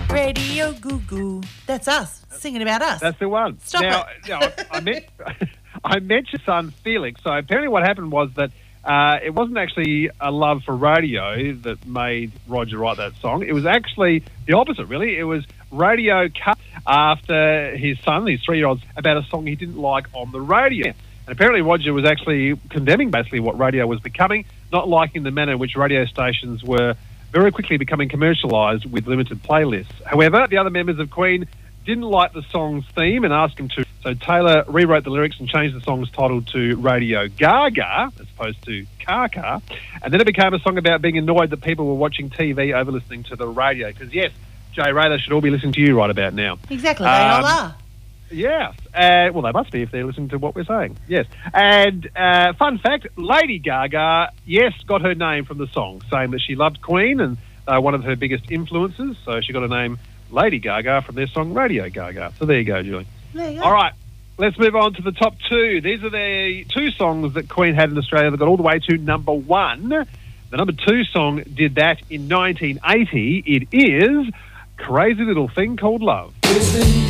Radio Goo Goo. That's us, singing about us. That's the one. Stop it. I met your son, Felix. So apparently what happened was that it wasn't actually a love for radio that made Roger write that song. It was actually the opposite, really. It was radio cut after his son, his 3-year-old, about a song he didn't like on the radio. And apparently Roger was actually condemning basically what radio was becoming, not liking the manner in which radio stations were very quickly becoming commercialised with limited playlists. However, the other members of Queen didn't like the song's theme and asked him to. So Taylor rewrote the lyrics and changed the song's title to Radio Gaga as opposed to Car. And then it became a song about being annoyed that people were watching TV over listening to the radio. Because, yes, Jay Ray, they should all be listening to you right about now. Exactly, they all are. Yes. Well, they must be if they're listening to what we're saying. Yes. And fun fact, Lady Gaga, yes, got her name from the song, saying that she loved Queen and one of her biggest influences. So she got her name Lady Gaga from their song Radio Gaga. So there you go, Julie. There you go. All right. Let's move on to the top 2. These are the 2 songs that Queen had in Australia that got all the way to number 1. The number 2 song did that in 1980. It is Crazy Little Thing Called Love.